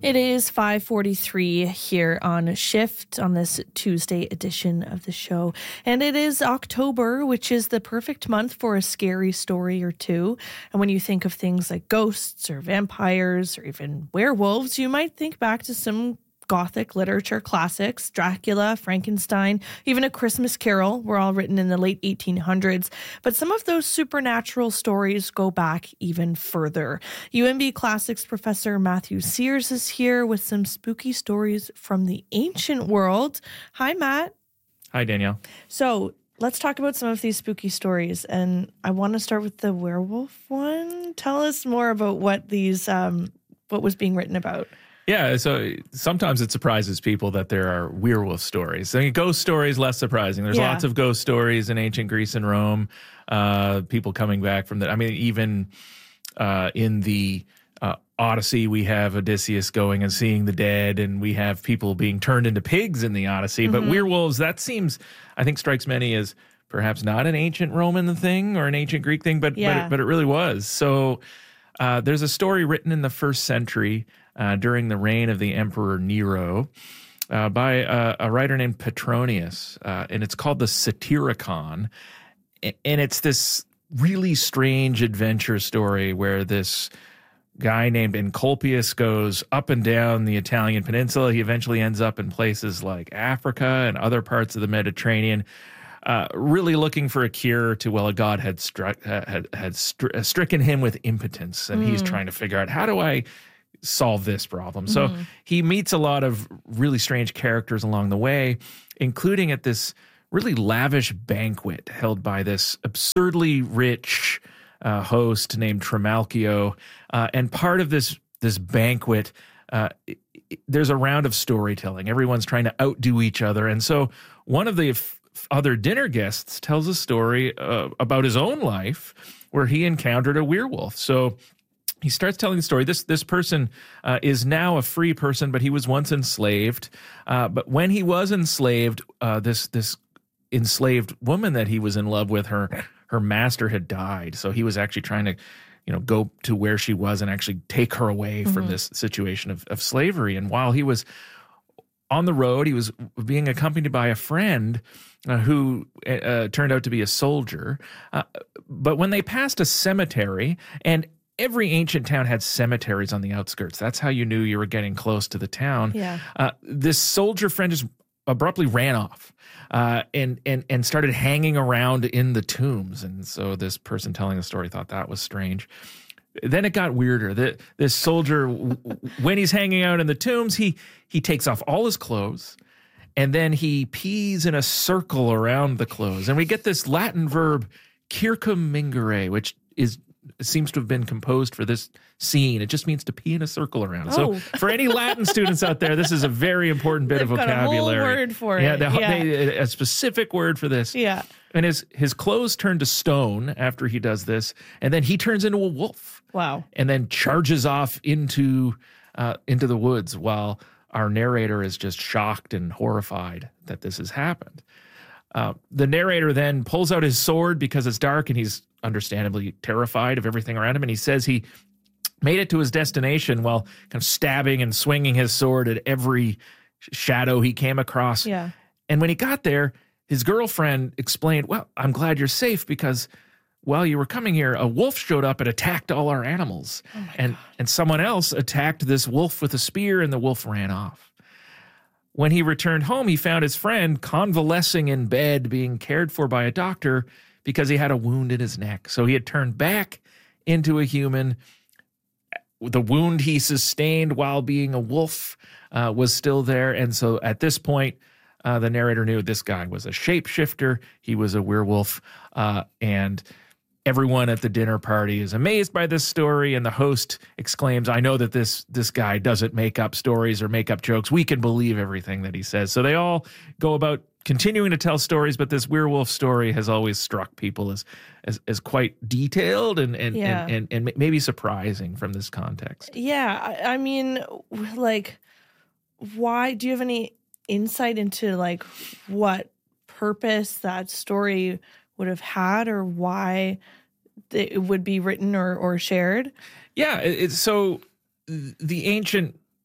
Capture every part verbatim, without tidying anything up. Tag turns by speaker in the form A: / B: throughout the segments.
A: It is five forty-three here on Shift on this Tuesday edition of the show. And it is October, which is the perfect month for a scary story or two. And when you think of things like ghosts or vampires or even werewolves, you might think back to some Gothic literature classics. Dracula, Frankenstein, even A Christmas Carol were all written in the late eighteen hundreds. But some of those supernatural stories go back even further. U N B Classics professor Matthew Sears is here with some spooky stories from the ancient world. Hi, Matt.
B: Hi, Danielle.
A: So let's talk about some of these spooky stories. And I want to start with the werewolf one. Tell us more about what these, um, what was being written about.
B: Yeah, so sometimes it surprises people that there are werewolf stories. I mean, ghost stories, less surprising. There's
A: Yeah.
B: lots of ghost stories in ancient Greece and Rome, uh, people coming back from that. I mean, even uh, in the uh, Odyssey, we have Odysseus going and seeing the dead, and we have people being turned into pigs in the Odyssey. Mm-hmm. But werewolves, that seems, I think, strikes many as perhaps not an ancient Roman thing or an ancient Greek thing, but,
A: yeah.
B: but, it, but it really was. So uh, there's a story written in the first century Uh, during the reign of the Emperor Nero uh, by uh, a writer named Petronius, uh, and it's called the Satyricon. And it's this really strange adventure story where this guy named Encolpius goes up and down the Italian peninsula. He eventually ends up in places like Africa and other parts of the Mediterranean, uh, really looking for a cure to, well, a god had, struck, had, had stri- stricken him with impotence, and mm. he's trying to figure out, how do I solve this problem? So mm-hmm. he meets a lot of really strange characters along the way, including at this really lavish banquet held by this absurdly rich uh, host named Trimalchio. Uh, and part of this this banquet, uh, it, it, there's a round of storytelling. Everyone's trying to outdo each other. And so one of the f- other dinner guests tells a story uh, about his own life where he encountered a werewolf. So he starts telling the story. This this person uh, is now a free person, but he was once enslaved. Uh, but when he was enslaved, uh, this this enslaved woman that he was in love with, her her master had died. So he was actually trying to, you know, go to where she was and actually take her away mm-hmm. from this situation of, of slavery. And while he was on the road, he was being accompanied by a friend uh, who uh, turned out to be a soldier. Uh, but when they passed a cemetery, and every ancient town had cemeteries on the outskirts. That's how you knew you were getting close to the town.
A: Yeah.
B: Uh, this soldier friend just abruptly ran off uh, and and and started hanging around in the tombs. And so this person telling the story thought that was strange. Then it got weirder. The, this soldier, when he's hanging out in the tombs, he he takes off all his clothes, and then he pees in a circle around the clothes. And we get this Latin verb, circummingere, which is seems to have been composed for this scene. It just means to pee in a circle around. Oh. So for any Latin students out there, this is a very important bit
A: They've
B: of vocabulary.
A: Got a whole word for
B: yeah,
A: it.
B: the,
A: yeah,
B: they, a specific word for this.
A: Yeah.
B: And his his clothes turn to stone after he does this, and then he turns into a wolf.
A: Wow.
B: And then charges off into uh, into the woods while our narrator is just shocked and horrified that this has happened. Uh, the narrator then pulls out his sword because it's dark, and he's understandably terrified of everything around him. And he says he made it to his destination while kind of stabbing and swinging his sword at every shadow he came across.
A: Yeah.
B: And when he got there, his girlfriend explained, well, I'm glad you're safe because while you were coming here, a wolf showed up and attacked all our animals.
A: Oh my
B: and,
A: God.
B: and someone else attacked this wolf with a spear, and the wolf ran off. When he returned home, he found his friend convalescing in bed, being cared for by a doctor because he had a wound in his neck. So he had turned back into a human. The wound he sustained while being a wolf uh, was still there. And so at this point, uh, the narrator knew this guy was a shapeshifter. He was a werewolf. Uh, and everyone at the dinner party is amazed by this story, and the host exclaims, I know that this this guy doesn't make up stories or make up jokes. We can believe everything that he says. So they all go about continuing to tell stories, but this werewolf story has always struck people as as, as quite detailed and and,
A: yeah.
B: and, and and maybe surprising from this context.
A: Yeah, I, I mean, like, why, do you have any insight into, like, what purpose that story would have had, or why it would be written or, or shared?
B: Yeah, it's so the ancient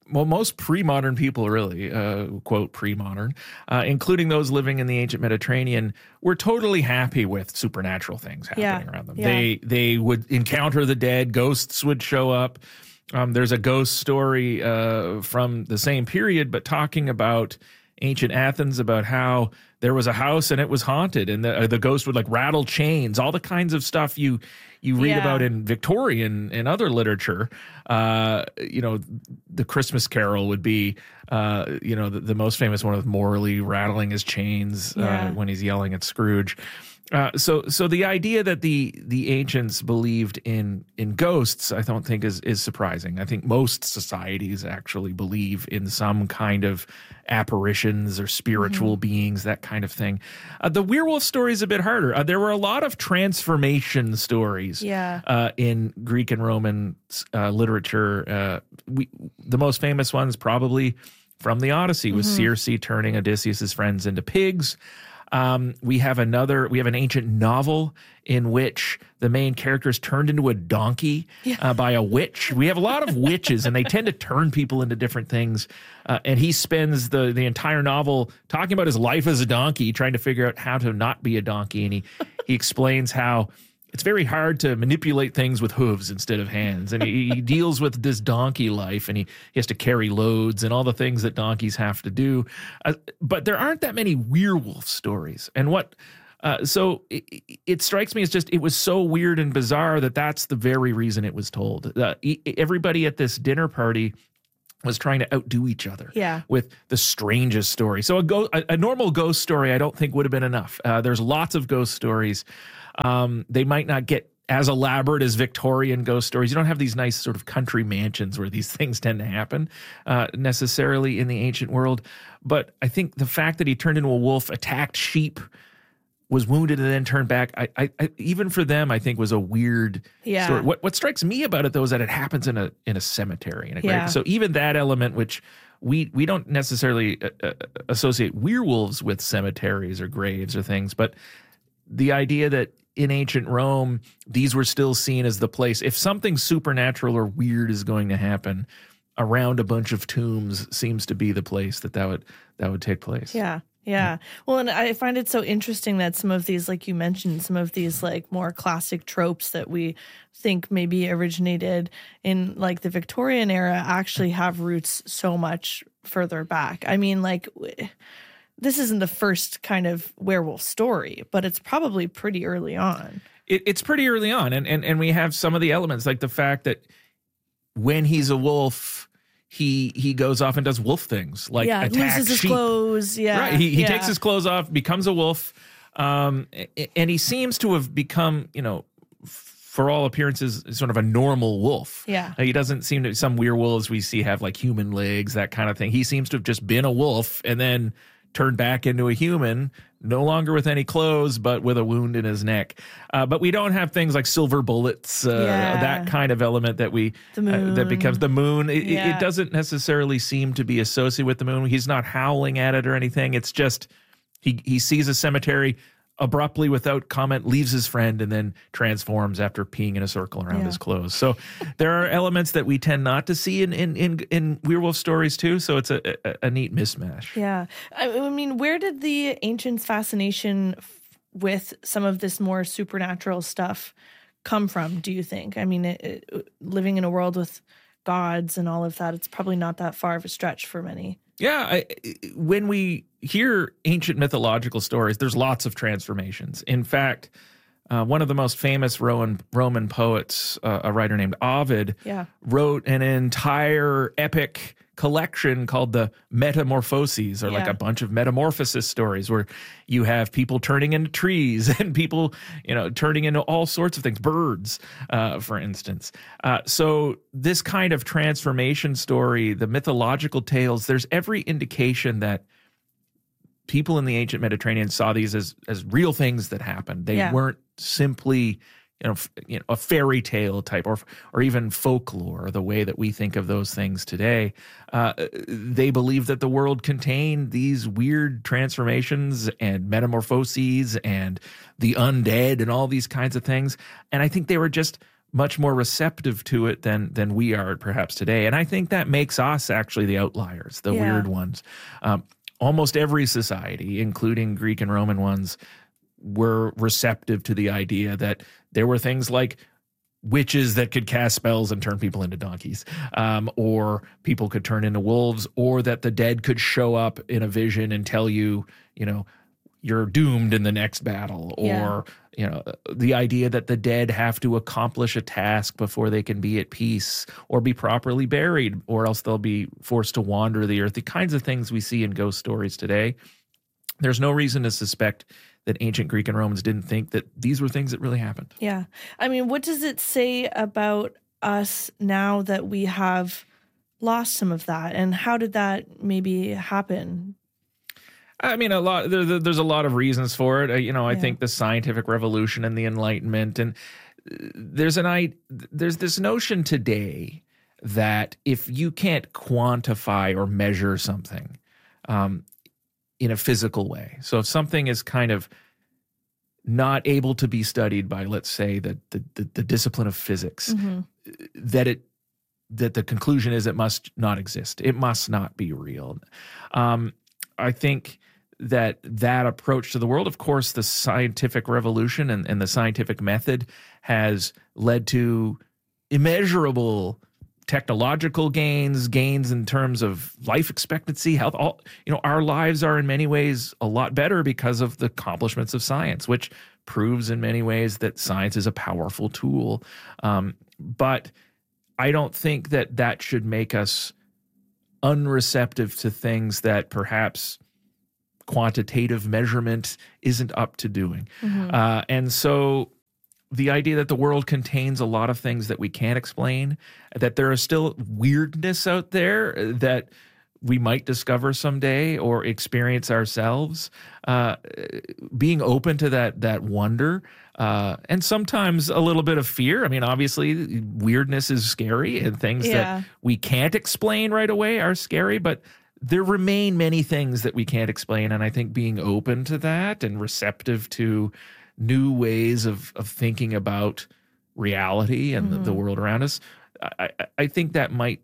B: well, most pre-modern people, really, uh, quote, pre-modern, uh, including those living in the ancient Mediterranean, were totally happy with supernatural things happening
A: Yeah,
B: around them.
A: yeah.
B: They they would encounter the dead, ghosts would show up. Um, there's a ghost story uh, from the same period, but talking about ancient Athens, about how there was a house and it was haunted, and the, uh, the ghost would like rattle chains, all the kinds of stuff you you read
A: Yeah.
B: about in Victorian and other literature. Uh, you know, the Christmas Carol would be, uh, you know, the, the most famous one with Morley rattling his chains
A: Yeah.
B: uh, when he's yelling at Scrooge. Uh, so, so the idea that the the ancients believed in in ghosts, I don't think is is surprising. I think most societies actually believe in some kind of apparitions or spiritual
A: Mm-hmm.
B: beings, that kind of thing. Uh, the werewolf story is a bit harder. Uh, there were a lot of transformation stories
A: Yeah.
B: uh, in Greek and Roman uh, literature. Uh, we the most famous ones probably from the Odyssey was
A: Mm-hmm.
B: Circe turning Odysseus's friends into pigs. Um, we have another, we have an ancient novel in which the main character is turned into a donkey
A: Yeah.
B: uh, by a witch. We have a lot of witches, and they tend to turn people into different things. Uh, and he spends the the entire novel talking about his life as a donkey, trying to figure out how to not be a donkey. And he he explains how it's very hard to manipulate things with hooves instead of hands. And he, he deals with this donkey life, and he, he has to carry loads and all the things that donkeys have to do. Uh, but there aren't that many werewolf stories. And what, uh, so it, it strikes me as just, it was so weird and bizarre that that's the very reason it was told. Uh, e- everybody at this dinner party was trying to outdo each other
A: Yeah.
B: with the strangest story. So a, go- a, a normal ghost story, I don't think would have been enough. Uh, there's lots of ghost stories. Um, they might not get as elaborate as Victorian ghost stories. You don't have these nice sort of country mansions where these things tend to happen uh, necessarily in the ancient world. But I think the fact that he turned into a wolf, attacked sheep, was wounded and then turned back, I, I, I even for them, I think was a weird
A: Yeah.
B: story. What what strikes me about it though is that it happens in a in a cemetery, in a grave.
A: Yeah.
B: So even that element, which we we don't necessarily uh, uh, associate werewolves with cemeteries or graves or things, but the idea that in ancient Rome, these were still seen as the place. If something supernatural or weird is going to happen, around a bunch of tombs seems to be the place that that would that would take place.
A: Yeah. Yeah. Well, and I find it so interesting that some of these, like you mentioned, some of these like more classic tropes that we think maybe originated in like the Victorian era actually have roots so much further back. I mean, like w- this isn't the first kind of werewolf story, but it's probably pretty early on.
B: It, it's pretty early on, and, and and we have some of the elements, like the fact that when he's a wolf, he he goes off and does wolf things, like
A: Yeah,
B: attack
A: loses his
B: sheep.
A: clothes. Yeah.
B: Right. He, he
A: yeah.
B: takes his clothes off, becomes a wolf, um, a- and he seems to have become, you know, f- for all appearances, sort of a normal wolf.
A: Yeah.
B: Uh, he doesn't seem to, some werewolves we see have like human legs, that kind of thing. He seems to have just been a wolf and then turned back into a human, no longer with any clothes, but with a wound in his neck. Uh, but we don't have things like silver bullets, uh,
A: Yeah.
B: that kind of element that we
A: The
B: uh, that
A: moon.
B: becomes the moon. It, it-
A: Yeah.
B: it doesn't necessarily seem to be associated with the moon. He's not howling at it or anything. It's just he he sees a cemetery, abruptly, without comment, leaves his friend, and then transforms after peeing in a circle around
A: Yeah.
B: his clothes. So there are elements that we tend not to see in in in, in werewolf stories too. So it's a, a, a neat mismatch.
A: Yeah. I, I mean, where did the ancients' fascination f- with some of this more supernatural stuff come from, do you think? I mean, it, it, living in a world with gods and all of that, it's probably not that far of a stretch for many.
B: Yeah, I, when we hear ancient mythological stories, there's lots of transformations. In fact, uh, one of the most famous Roman Roman poets, uh, a writer named Ovid,
A: Yeah.
B: wrote an entire epic collection called the Metamorphoses, or like
A: Yeah.
B: a bunch of metamorphosis stories where you have people turning into trees and people, you know, turning into all sorts of things, birds, uh, for instance. Uh, so this kind of transformation story, the mythological tales, there's every indication that people in the ancient Mediterranean saw these as as real things that happened. They
A: Yeah.
B: weren't simply, you know, f- you know, a fairy tale type, or or even folklore, the way that we think of those things today. Uh, they believed that the world contained these weird transformations and metamorphoses and the undead and all these kinds of things. And I think they were just much more receptive to it than than we are perhaps today. And I think that makes us actually the outliers, the
A: Yeah.
B: weird ones. Um, almost every society, including Greek and Roman ones, were receptive to the idea that there were things like witches that could cast spells and turn people into donkeys, um, or people could turn into wolves, or that the dead could show up in a vision and tell you, you know, you're doomed in the next battle, or,
A: Yeah.
B: you know, the idea that the dead have to accomplish a task before they can be at peace or be properly buried, or else they'll be forced to wander the earth. The kinds of things we see in ghost stories today. There's no reason to suspect that ancient Greek and Romans didn't think that these were things that really happened.
A: Yeah. I mean, what does it say about us now that we have lost some of that? And how did that maybe happen?
B: I mean, a lot. There, there- there's a lot of reasons for it. Uh, You know, I
A: Yeah.
B: think the scientific revolution and the Enlightenment, and uh, there's an I. There's this notion today that if you can't quantify or measure something, um, in a physical way, so if something is kind of not able to be studied by, let's say, the the, the, the discipline of physics,
A: Mhm.
B: that it that the conclusion is it must not exist. It must not be real. Um, I think that that approach to the world, of course, the scientific revolution and, and the scientific method has led to immeasurable technological gains, gains in terms of life expectancy, health. All, you know, our lives are in many ways a lot better because of the accomplishments of science, which proves in many ways that science is a powerful tool. Um, but I don't think that that should make us unreceptive to things that perhaps quantitative measurement isn't up to doing.
A: Mhm.
B: Uh, and so the idea that the world contains a lot of things that we can't explain, that there is still weirdness out there that we might discover someday or experience ourselves, uh, being open to that that wonder, uh, and sometimes a little bit of fear. I mean, obviously, weirdness is scary, and things
A: Yeah.
B: that we can't explain right away are scary, but there remain many things that we can't explain, and I think being open to that and receptive to new ways of of thinking about reality and the, the
A: Mhm.
B: world around us, I, I, I think that might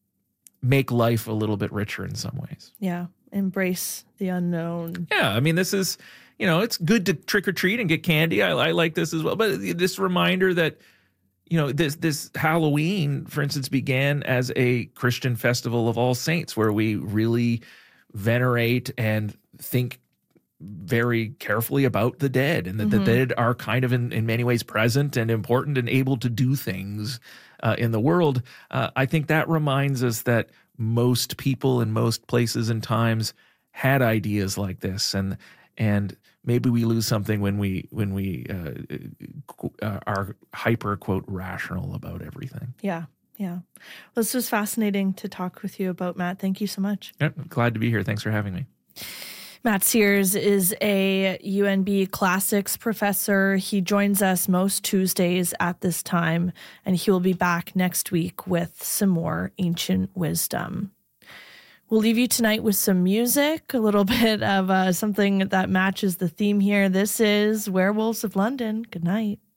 B: make life a little bit richer in some ways.
A: Yeah. Embrace the unknown.
B: Yeah, I mean, this is, you know, it's good to trick or treat and get candy. I, I like this as well, but this reminder that, you know, this this Halloween, for instance, began as a Christian festival of All Saints, where we really venerate and think very carefully about the dead, and that
A: Mhm.
B: the dead are kind of in, in many ways present and important and able to do things uh, in the world. Uh, I think that reminds us that most people in most places and times had ideas like this, and and maybe we lose something when we when we uh, uh, are hyper quote rational about everything.
A: Yeah. Yeah. Well, this was fascinating to talk with you about, Matt. Thank you so much.
B: Yep, glad to be here. Thanks for having me.
A: Matt Sears is a U N B classics professor. He joins us most Tuesdays at this time, and he will be back next week with some more ancient wisdom. We'll leave you tonight with some music, a little bit of uh, something that matches the theme here. This is Werewolves of London. Good night.